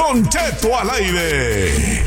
Don Cheto al aire.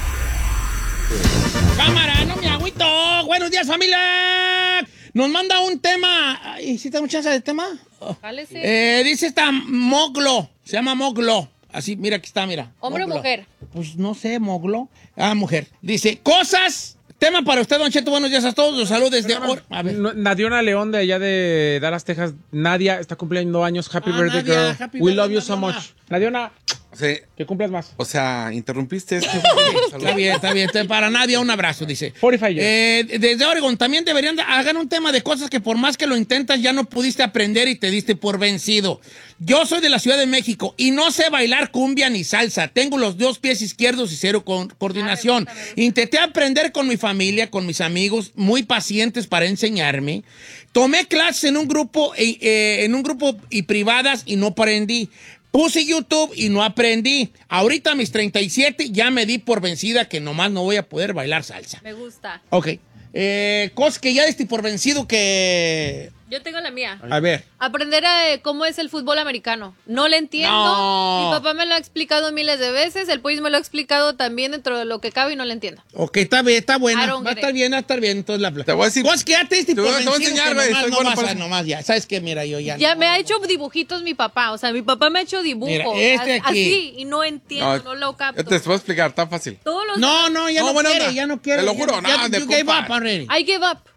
Cámara, no me agüito. Buenos días, familia. Nos manda un tema. ¿Y si tenemos chance de tema? Dice esta Moglo. Se llama Moglo. Así, mira, aquí está, mira. ¿Hombre o mujer? Pues no sé, Moglo. Ah, mujer. Dice, cosas. Tema para usted, Don Cheto. Buenos días a todos. Los saludos desde... A ver. Nadiona León de allá de Dallas, Texas. Nadia está cumpliendo años. Happy birthday, Nadia, girl. happy We birthday, love you so Nadiona. much. Nadiona, Sí, que cumplas más. o sea, interrumpiste esto. Está bien. Para Nadia, un abrazo, dice. 45 years. Desde Oregon, también deberían hagan un tema de cosas que por más que lo intentas ya no pudiste aprender y te diste por vencido. Yo soy de la Ciudad de México y no sé bailar cumbia ni salsa. Tengo los 2 pies izquierdos y 0 coordinación. Intenté aprender con mi familia, con mis amigos, muy pacientes para enseñarme. Tomé clases en un grupo y privadas y no aprendí. Puse YouTube y no aprendí. Ahorita a mis 37 ya me di por vencida que nomás no voy a poder bailar salsa. Me gusta. Ok. Cosas que ya diste por vencido que... Yo tengo la mía. A ver. Aprender cómo es el fútbol americano. No le entiendo. No. Mi papá me lo ha explicado miles de veces. El Pollis me lo ha explicado también dentro de lo que cabe y no le entiendo. Ok, está bien, está I buena. don't Va a get estar bien, va a estar bien. Entonces Te voy a decir- cosas que ya te diste Te por voy a vencido enseñar, que güey, nomás, soy no bueno vas para a, eso. nomás ya. ¿Sabes qué? Mira, yo ya... Ya no. me ha hecho dibujitos mi papá. O sea, mi papá me ha hecho dibujos. Mira, este aquí. Así, y no entiendo, no lo capto. Yo te voy a explicar, está fácil. Todos los... No, ya No, no buena quiere, onda. ya no quiere. Te lo ya juro, ya, no, de you gave compa. up already. I give up.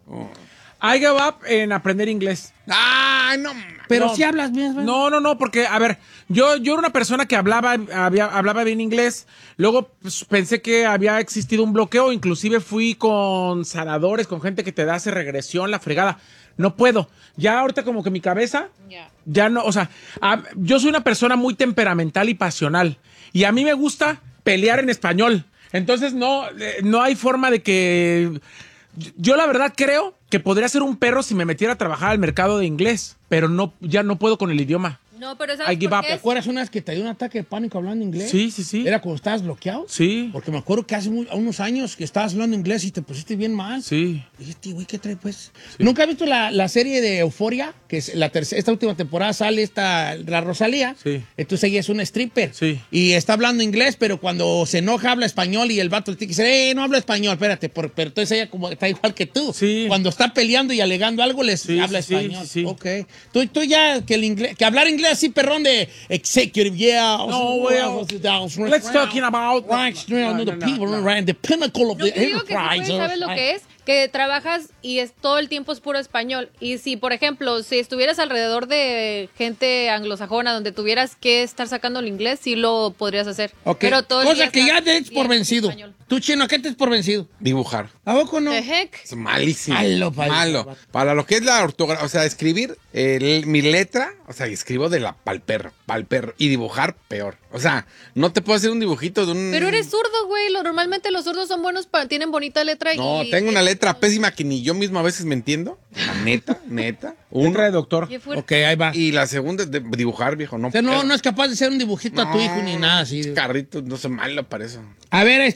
I give up en aprender inglés. Ay, no. Pero No. si hablas bien. ¿verdad? No, porque, a ver, yo era una persona que hablaba bien inglés. Luego pues, pensé que había existido un bloqueo. Inclusive fui con sanadores, con gente que te hace regresión, la fregada. No puedo. Ya ahorita como que mi cabeza, ya no, o sea, yo soy una persona muy temperamental y pasional. Y a mí me gusta pelear en español. Entonces no hay forma de que... Yo la verdad creo que podría ser un perro si me metiera a trabajar al mercado de inglés, pero ya no puedo con el idioma. No, pero I ¿sabes give por up. qué ¿Te es? acuerdas una vez que te dio un ataque de pánico hablando inglés? Sí. ¿Era cuando estabas bloqueado? Sí. Porque me acuerdo que hace unos años que estabas hablando inglés y te pusiste bien mal. Sí. Y dije, güey, ¿qué trae, pues? ¿Nunca has visto la serie de Euphoria? Que es esta última temporada sale la Rosalía. Sí. Entonces ella es una stripper. Sí. Y está hablando inglés, pero cuando se enoja habla español y el vato le tiene que decir, no hablo español, espérate. Pero entonces ella como está igual que tú. Sí. Cuando está peleando y alegando algo, habla sí, español. sí. Ok. Tú ya, que hablar inglés así, perrón, de executive, yeah. No, well, let's talking about... The people around the pinnacle of No, the te digo que sí, enterprise. güey, ¿sabes lo que es? Que trabajas y todo el tiempo es puro español. Y si, por ejemplo, si estuvieras alrededor de gente anglosajona donde tuvieras que estar sacando el inglés, sí lo podrías hacer. Ok. Pero todo el Cosa día que ya estás te des por bien vencido. español. Tú, Chino, ¿qué te des por vencido? Dibujar. ¿A poco no? The heck? Es malísimo. Malo. Para lo que es la ortografía, o sea, escribir mi letra, o sea, escribo de la pa'l perro. Y dibujar, peor. O sea, no te puedo hacer un dibujito de un... Pero eres zurdo, güey. Normalmente los zurdos son buenos, tienen bonita letra. No, y tengo una letra pésima que ni yo mismo a veces me entiendo. La neta. Letra de doctor. Qué fuerte. Ok, ahí va. Y la segunda es de dibujar, viejo. No, O sea, no puedo. es capaz de hacer un dibujito a tu hijo ni nada así. Carritos, no soy malo para eso. A ver,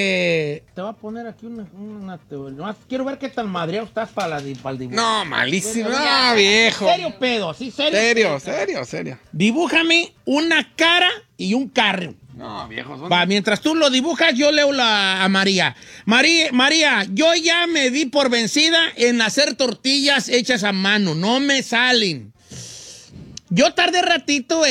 te voy a poner aquí una teoría. Nomás quiero ver qué tan madreado estás para el dibujo. No, malísimo. Ya. No, viejo. Serio pedo, sí, serio. Serio. Dibújame una cara y un carro. No, viejo. Va, mientras tú lo dibujas, yo leo a María. María, yo ya me di por vencida en hacer tortillas hechas a mano. No me salen. Yo tardé ratito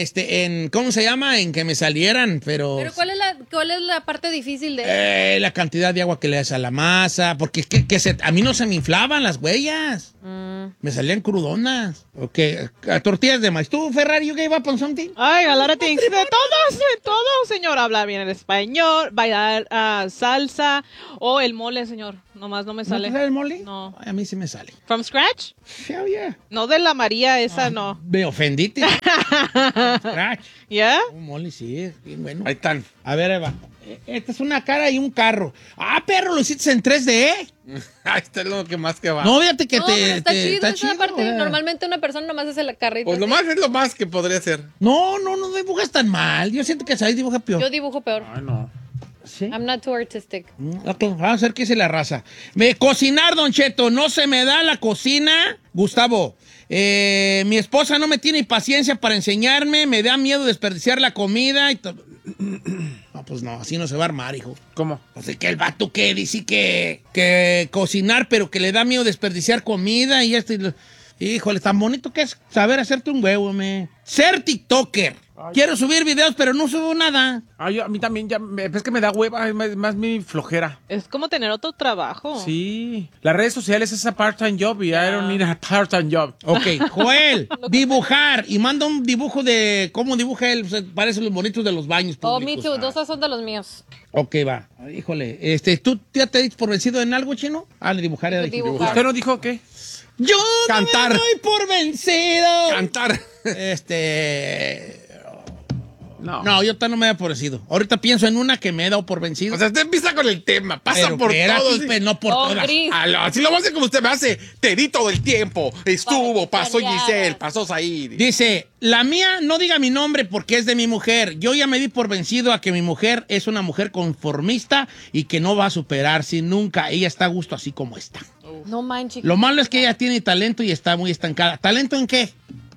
en ¿cómo se llama? En que me salieran, pero... Pero ¿cuál es la parte difícil de La cantidad de agua que le das a la masa, porque a mí no se me inflaban las huellas. Me salían crudonas. Ok, tortillas de maíz. ¿Tú, Ferrari, you gave up on something? Ay, a lot of things. De todo, señor. Hablar bien el español, bailar salsa o el mole, señor. Nomás no me ¿No sale. te sale el mole? No. Ay, a mí sí me sale. ¿From scratch? Hell yeah. No de la María, esa no. Me ofendiste. Scratch. ¿Ya? Un mole, sí, es bien bueno. Ahí están. A ver, Eva. Esta es una cara y un carro. Ah, perro, lo hiciste en 3D. Ahí está lo que más que va. No, fíjate que No, pero está chido está esa chido, parte. ¿verdad? Normalmente una persona nomás hace la carrita. Pues lo así. más es lo más que podría ser. No dibujas tan mal. Yo siento que sabes dibujar peor. Yo dibujo peor. Ay, no. ¿Sí? I'm not too artistic. Ok, vamos a ver qué es la raza. Cocinar, Don Cheto, no se me da la cocina. Gustavo, mi esposa no me tiene paciencia para enseñarme, me da miedo desperdiciar la comida. No, pues no, así no se va a armar, hijo. ¿Cómo? O sea, que el vato que dice que cocinar, pero que le da miedo desperdiciar comida y esto. Híjole, tan bonito que es saber hacerte un huevo, Ser TikToker. Quiero subir videos, pero no subo nada. Ay, a mí también, es que me da hueva, es más mi flojera. Es como tener otro trabajo. Sí. Las redes sociales es a part-time job y I don't need a part-time job. Ok, Joel, dibujar. Y manda un dibujo de cómo dibuja él. Parecen los bonitos de los baños Oh, públicos. me too. Dos son de los míos. Ok, va. Híjole. ¿Tú ya te diste por vencido en algo, chino? Le dibujar. Ya dijiste. Dibujar. ¿Usted no dijo qué? Yo Cantar. no me doy por vencido. Cantar. No, yo no me he dado por vencido. Ahorita pienso en una que me he dado por vencido. O sea, usted empieza con el tema, pasa pero por espérate, todo. pues, no por todas. Gris. Así lo voy a hacer como usted me hace. Te di todo el tiempo. Estuvo, pasó Variadas. Giselle, pasó Said. Dice, la mía no diga mi nombre porque es de mi mujer. Yo ya me di por vencido a que mi mujer es una mujer conformista y que no va a superarse nunca. Ella está a gusto así como está. No manches. Lo malo es que ella tiene talento y está muy estancada. ¿Talento en qué?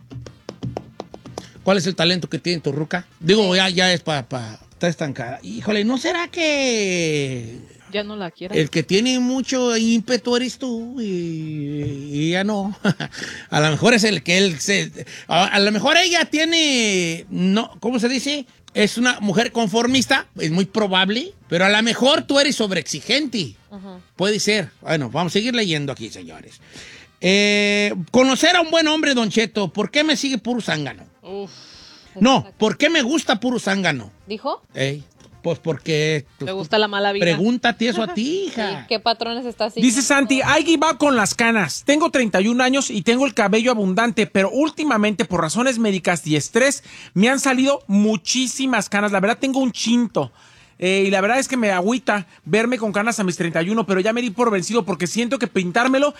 ¿Cuál es el talento que tiene tu ruca? Digo, ya es para está estancada. Híjole, ¿no será que Ya no la quiero. el que tiene mucho ímpetu eres tú y ella no? A lo mejor es el que él a lo mejor ella tiene, no, ¿cómo se dice? Es una mujer conformista, es muy probable, pero a lo mejor tú eres sobreexigente. Puede ser. Bueno, vamos a seguir leyendo aquí, señores. Conocer a un buen hombre, Don Cheto, ¿por qué me sigue puro zángano? No, ¿por qué me gusta puro zángano? ¿Dijo? Pues porque... ¿Te gusta la mala vida? Pregúntate eso a ti, hija. ¿Qué patrones está siguiendo? Dice Santi, I give up con las canas. Tengo 31 años y tengo el cabello abundante, pero últimamente por razones médicas y estrés me han salido muchísimas canas. La verdad tengo un chinto. Y la verdad es que me agüita verme con canas a mis 31, pero ya me di por vencido porque siento que pintármelo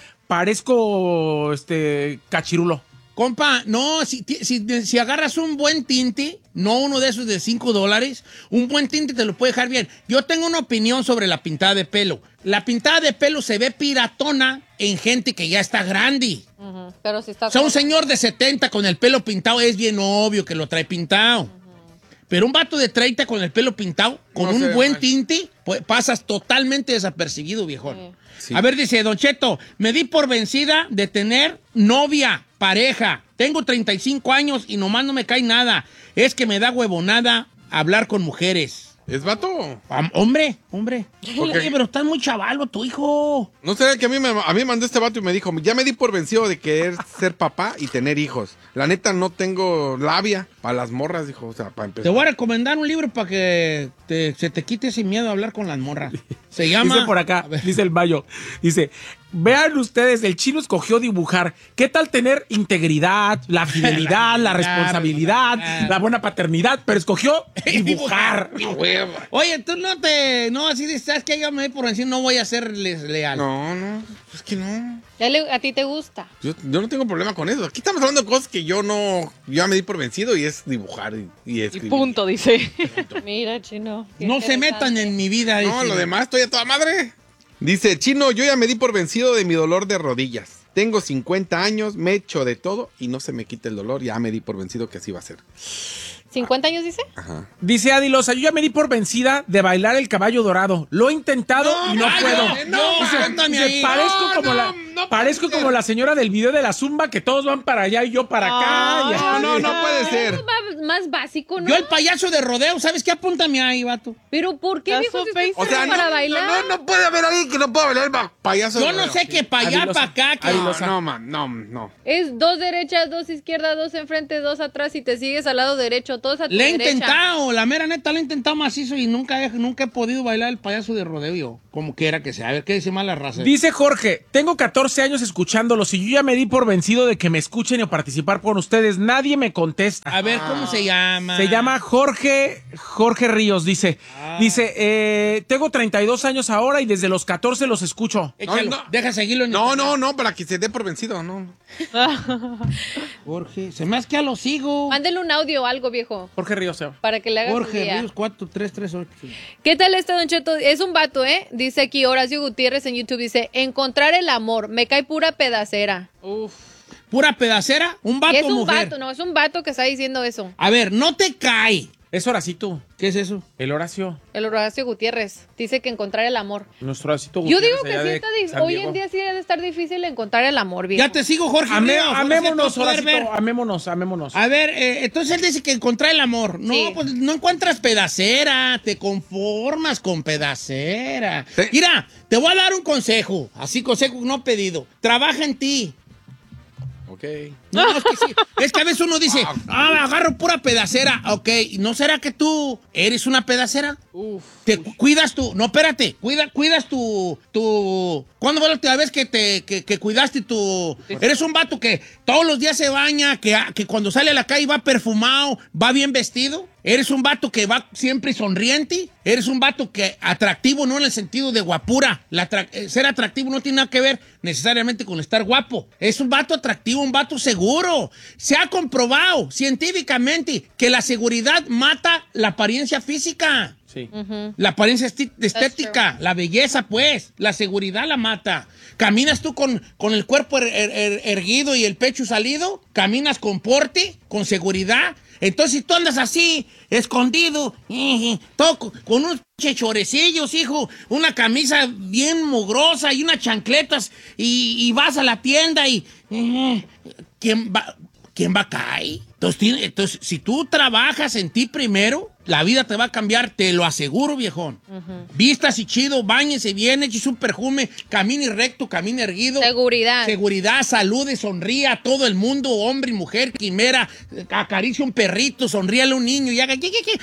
parezco cachirulo. Compa, no, si agarras un buen tinte, no uno de esos de $5, un buen tinte te lo puede dejar bien. Yo tengo una opinión sobre la pintada de pelo. La pintada de pelo se ve piratona en gente que ya está grande. Pero si está... O sea, un señor de 70 con el pelo pintado es bien obvio que lo trae pintado. Pero un vato de 30 con el pelo pintado, con No un se buen ve. tinte, pues, pasas totalmente desapercibido, viejón. Sí. A ver, dice Don Cheto, me di por vencida de tener novia, pareja. Tengo 35 años y nomás no me cae nada. Es que me da huevonada hablar con mujeres. ¿Es vato? Hombre. qué? Oye, pero estás muy chavalo, tu hijo. No será que a mí me mandó este vato y me dijo, ya me di por vencido de querer ser papá y tener hijos. La neta no tengo labia para las morras, dijo, o sea, para empezar. Te voy a recomendar un libro para que se te quite ese miedo a hablar con las morras. Se llama... Dice por acá, dice el Mayo, dice, vean ustedes, el chino escogió dibujar. ¿Qué tal tener integridad, la fidelidad, la responsabilidad, la buena paternidad? Pero escogió dibujar. Oye, tú no, así dices, ¿sabes qué? Yo me voy por decir, no voy a serles leal. No, es que no. ¿A ti te gusta? Yo no tengo problema con eso. Aquí estamos hablando de cosas que yo ya me di por vencido y es dibujar y Y escribir. punto, dice. Mira, chino. qué No se interesante. metan en mi vida. No, dice. lo demás estoy a toda madre. Dice, Chino, yo ya me di por vencido de mi dolor de rodillas. Tengo 50 años, me echo de todo y no se me quita el dolor. Ya me di por vencido que así va a ser. ¿50 años dice? Ajá. Dice Adilosa, yo ya me di por vencida de bailar el caballo dorado. Lo he intentado y no puedo. Cuéntame Dice, ahí. parezco como la señora del video de la Zumba, que todos van para allá y yo para acá. Y así. No puede ser. Eso va más básico, ¿no? Yo el payaso de rodeo, ¿sabes qué? Apúntame ahí, vato. Pero ¿por qué, That's viejo, so si estás basic. O sea, para bailar? no puede haber alguien que no pueda bailar payaso. Yo de no rodeo. sé qué para allá, Adilosa. para acá. Que... No. Es 2 derechas, 2 izquierdas, 2 enfrente, 2 atrás y te sigues al lado derecho, todos a tu Le he derecha. intentado, la mera neta, le he intentado macizo y nunca he podido bailar el payaso de rodeo yo. Como quiera que sea. A ver, ¿qué dice más la raza? Dice Jorge, tengo 14 años escuchándolos y yo ya me di por vencido de que me escuchen o participar con ustedes. Nadie me contesta. A ver, ¿cómo se llama? Se llama Jorge Ríos, dice. Dice, tengo 32 años ahora y desde los 14 los escucho. Échalo, No. deja seguirlo en No, para que se dé por vencido, no. Jorge, se me hace que ya lo sigo. Mándele un audio o algo, viejo, Jorge Ríos, se llama. para que le hagas un Jorge día. Ríos 4338. ¿Qué tal este, Don Cheto? Es un vato, ¿eh? Dice aquí Horacio Gutiérrez en YouTube, dice, encontrar el amor, me cae pura pedacera. ¿Pura pedacera? ¿Un vato Es o un mujer? vato, no, es un vato que está diciendo eso. A ver, no te cae. Es Horacito, ¿Qué es eso? el Horacio. El Horacio Gutiérrez dice que encontrar el amor. Nuestro Horacito Yo Gutiérrez digo que allá sí de está San hoy Diego. en día sí debe estar difícil encontrar el amor, viejo. Ya te sigo, Jorge. Ríos, Amémonos, para poder ver. Horacito, amémonos. A ver, entonces él dice que encontrar el amor. No, Sí. pues no encuentras pedacera, te conformas con pedacera. Sí. Mira, te voy a dar un consejo, así consejo no pedido. Trabaja en ti. Ok. No, es que sí. Es que a veces uno dice, agarro pura pedacera. Ok, ¿no será que tú eres una pedacera? Te cuidas tú. No, espérate. Cuidas tu. ¿Cuándo fue la última vez que cuidaste tu. Eres un vato que todos los días se baña, que cuando sale a la calle va perfumado, va bien vestido? ¿Eres un vato que va siempre sonriente? ¿Eres un vato que atractivo, no en el sentido de guapura? Ser atractivo no tiene nada que ver necesariamente con estar guapo. Es un vato atractivo, un vato seguro. Se ha comprobado científicamente que la seguridad mata la apariencia física. Sí. La apariencia estética, la belleza, pues, la seguridad la mata. ¿Caminas tú con el cuerpo erguido y el pecho salido? ¿Caminas con porte, con seguridad? Entonces, si tú andas así, escondido, todo con unos chorecillos, hijo, una camisa bien mugrosa y unas chancletas, y vas a la tienda y... ¿Quién va a caer? Entonces, si tú trabajas en ti primero, la vida te va a cambiar, te lo aseguro, viejón. Vístase chido, báñese bien, eche un perfume, camine recto, camine erguido. Seguridad. Seguridad, salude, sonríe a todo el mundo, hombre y mujer, quimera, acaricia un perrito, sonríale a un niño y haga...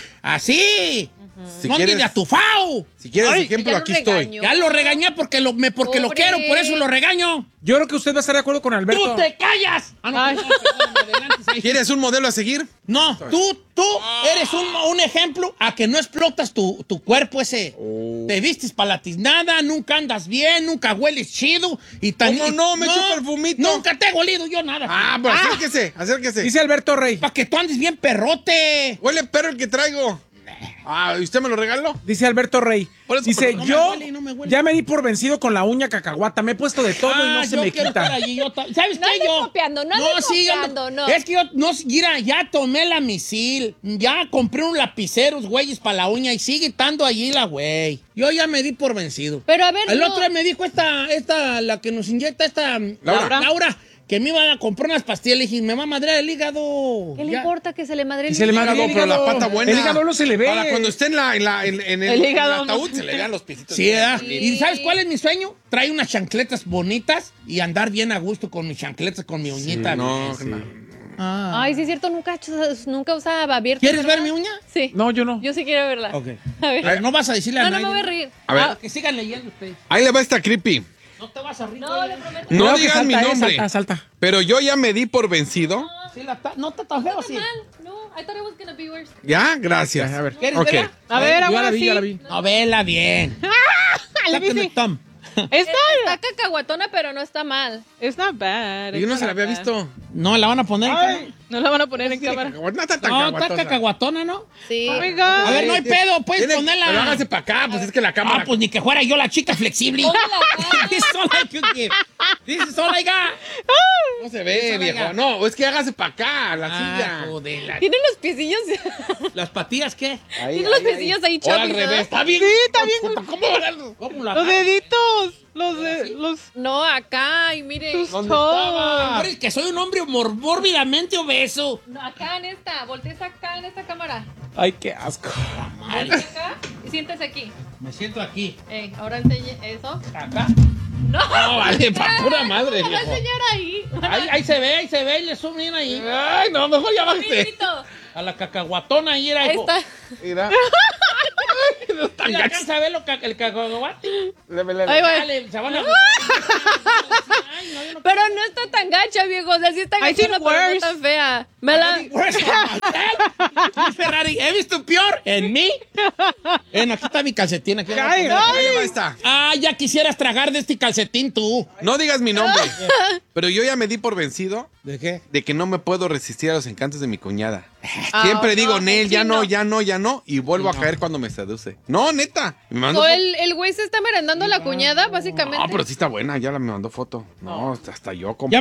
Así. Si No andes de quieres, atufao. si quieres Ay, ejemplo, ya lo aquí estoy. regañó. Ya lo regañé porque lo Pobre. quiero, por eso lo regaño. Yo creo que usted va a estar de acuerdo con Alberto. ¡Tú te callas! Ah, no, Ay. perdóname, adelante, sí. ¿Quieres un modelo a seguir? No, tú eres un ejemplo a que no explotas tu cuerpo ese. Te vistes para la tiznada, nunca andas bien, nunca hueles chido. Y ¿Cómo no? Me echo perfumito. Nunca te he olido yo nada. Pues acérquese. Dice Alberto Rey. Para que tú andes bien perrote. Huele perro el que traigo. ¿Y usted me lo regaló? Dice Alberto Rey. Por eso, Dice, no me yo huele, no me huele. ya me di por vencido con la uña cacahuata. Me he puesto de todo y no se yo me quiero quita. estar allí, ¿sabes No qué? ande Yo copiando, no ande yo copiando, no. Es que yo, mira, ya tomé la misil, ya compré un lapiceros, güeyes, para la uña y sigue estando allí la güey. Yo ya me di por vencido. Pero a ver, El no. otro día me dijo la que nos inyecta Laura, que me iba a comprar unas pastillas. Le dije, me va a madrear el hígado. ¿Qué le Ya. importa que se le madre el Y se le hígado? madre el pero la hígado. pata buena. El hígado no se le ve. Para cuando esté en El hígado el ataúd no. se le vean los pisitos. Sí, ¿verdad? Sí. ¿Y sabes cuál es mi sueño? Trae unas chancletas bonitas y andar bien a gusto con mis chancletas, con mi uñita. No, Sí. no. Ah. Ay, sí es cierto, nunca usaba abierto. ¿Quieres ver ¿verdad? mi uña? Sí. No, yo no. Yo sí quiero verla. Ok. A ver. Pero no vas a decirle a No, nadie. no me voy a reír. A ver. Que sigan leyendo ustedes. Ahí le va esta creepy. No te vas a reír. No, le prometo. No Cuidado que digan mi salta, nombre. salta. Pero yo ya me di por vencido. Sí, no está tan feo, sí. Mal. No, I thought it was gonna be worse. ¿Ya? Gracias. A ver. ¿Quieres Ok. verla? A ver, Yo ahora la vi, sí. yo la vi. Novela bien. Let me Sáquenle see. Tom. Está cacahuatona, pero no está mal. It's not bad. Yo no it's se la not había bad. visto. No, la van a poner en cámara. No la van a poner en cámara. No está tan No, está caguatosa. cacahuatona, ¿no? Sí. Oh my God. A ver, no hay pedo, puedes Tiene- ponerla. Pero hágase para acá, pues es que la cámara. Ah, pues ni que fuera yo la chica flexible. This is all I could give. This is all I got. No se ve, Eso, viejo. venga. No, es que hágase para acá, la Ah, silla. joder. Tiene los piecillos. ¿Las patillas qué? Ahí, Tiene los piecillos ahí Ahora al chapis, revés. ¿verdad? Está bien. Sí, está bien. ¿Cómo van ¿Cómo la Los deditos. Los No, acá, y mire. tus ¿Dónde toes. Hombre, que soy un hombre mórbidamente obeso. No, acá en esta. Voltees acá en esta cámara. Ay, qué asco. Voltea acá y siéntese aquí. Me siento aquí. Ahora enseñe eso. Acá. No. No, vale, pa' pura madre, No va a viejo. enseñar ahí. Ahí se ve, y le zoom in ahí. Ay, no, mejor ya bájate. Amiguito, A la cacahuatona ahí era, ahí hijo. está. Mira. No es tan Mira, gacho. alcanza a ver el cacahuate. Ahí va. Dale, se van a... Ay, no, yo no Pero no está tan gacha, viejo. O sea, sí está I seen gachona, pero no worse. tan fea. Me la... Where's my Ferrari, ¿he visto peor en mí? Aquí está mi calcetín. Aquí Ay, Ahí le va esta. Ah, ya quisieras tragar de este calcetín tú. No digas mi nombre. Pero yo ya me di por vencido ¿De qué? de que no me puedo resistir a los encantos de mi cuñada. Ah, Siempre digo, no, Nel, sí, ya no, no. ya no, ya no. Y vuelvo a caer cuando me seduce. No, neta. Me mandó O foto. el güey se está merendando a la cuñada, básicamente. No, pero sí está buena. Ya me mandó foto. No, hasta yo.